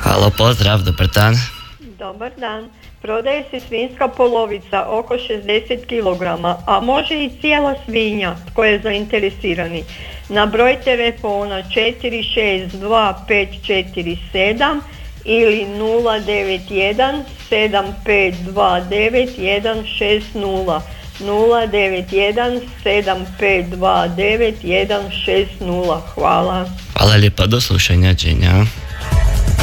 Halo, pozdrav, dobar dan. Dobar dan. Prodaje se svinjska polovica oko 60 kg, a može i cijela svinja, tko je zainteresirani. Na broj telefona 462547 ili 091 7529 160. 091 7529 160. Hvala. Hvala lijepa, do slušanja, Đenja.